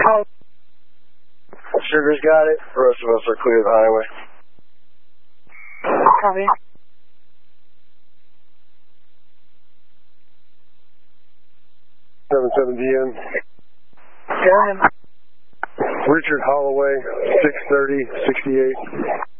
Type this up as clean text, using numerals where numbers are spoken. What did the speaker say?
Sugar's got it. The rest of us are clear of the highway. Copy. DM. Go ahead. Richard Holloway, 630, 68.